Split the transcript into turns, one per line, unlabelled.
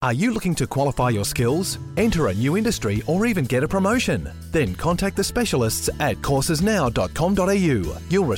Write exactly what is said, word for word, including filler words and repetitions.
Are you looking to qualify your skills, enter a new industry, or even get a promotion? Then contact the specialists at courses now dot com dot a u. You'll